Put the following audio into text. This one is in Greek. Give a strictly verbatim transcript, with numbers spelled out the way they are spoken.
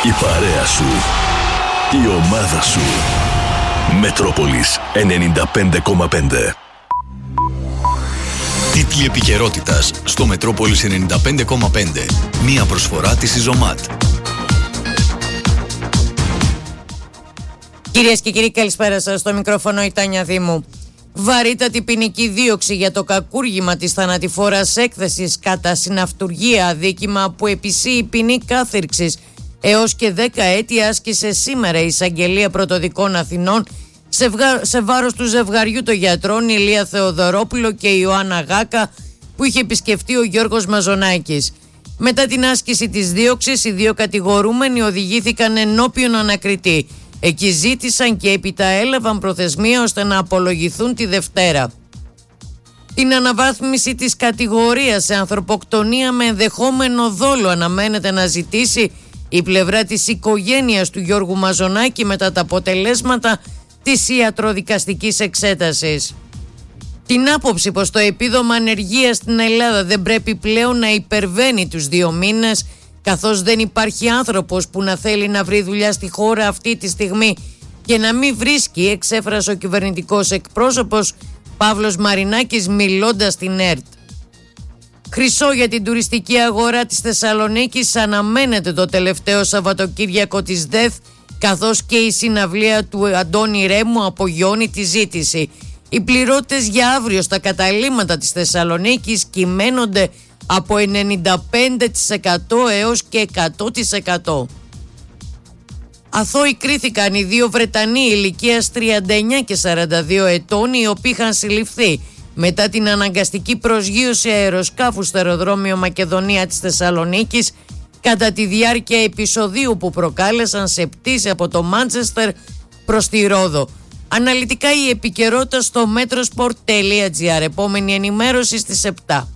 Η παρέα σου. Η ομάδα σου. Μετρόπολης ενενήντα πέντε κόμμα πέντε. Τίτλοι επικαιρότητας στο Μετρόπολης ενενήντα πέντε κόμμα πέντε. Μία προσφορά της Ιζωμάτ. Κυρίες και κύριοι, καλησπέρα σας. Στο μικρόφωνο η Τάνια Δήμου. Βαρύτατη ποινική δίωξη για το κακούργημα της θανατηφόρας έκθεσης κατά συναυτουργία, αδίκημα που επισύει ποινή κάθυρξης έως και δέκα έτη, άσκησε σήμερα η Εισαγγελία Πρωτοδικών Αθηνών σε, βγα... σε βάρος του ζευγαριού των γιατρών Ηλία Θεοδωρόπουλο και Ιωάννα Γάκα, που είχε επισκεφτεί ο Γιώργος Μαζονάκης. Μετά την άσκηση της δίωξης, οι δύο κατηγορούμενοι οδηγήθηκαν ενώπιον ανακριτή. Εκεί ζήτησαν και έπειτα έλαβαν προθεσμία ώστε να απολογηθούν τη Δευτέρα. Την αναβάθμιση της κατηγορίας σε ανθρωποκτονία με ενδεχόμενο δόλο αναμένεται να ζητήσει η πλευρά της οικογένειας του Γιώργου Μαζονάκη μετά τα αποτελέσματα της ιατροδικαστικής εξέτασης. Την άποψη πως το επίδομα ανεργίας στην Ελλάδα δεν πρέπει πλέον να υπερβαίνει τους δύο μήνες, καθώς δεν υπάρχει άνθρωπος που να θέλει να βρει δουλειά στη χώρα αυτή τη στιγμή και να μην βρίσκει, εξέφρασε ο κυβερνητικός εκπρόσωπος Παύλος Μαρινάκης μιλώντας στην ΕΡΤ. Χρυσό για την τουριστική αγορά της Θεσσαλονίκης αναμένεται το τελευταίο Σαββατοκύριακο της ΔΕΘ, καθώς και η συναυλία του Αντώνη Ρέμου απογειώνει τη ζήτηση. Οι πληρώτες για αύριο στα καταλύματα της Θεσσαλονίκης κυμαίνονται από ενενήντα πέντε τοις εκατό έως και εκατό τοις εκατό. Αθώοι κρίθηκαν οι δύο Βρετανοί ηλικίας τριάντα εννιά και σαράντα δύο ετών, οι οποίοι είχαν συλληφθεί μετά την αναγκαστική προσγείωση αεροσκάφου στο αεροδρόμιο Μακεδονία της Θεσσαλονίκης κατά τη διάρκεια επεισοδίου που προκάλεσαν σε πτήση από το Μάντσεστερ προς τη Ρόδο. Αναλυτικά η επικαιρότητα στο metrosport τελεία gr. Επόμενη ενημέρωση στις επτά.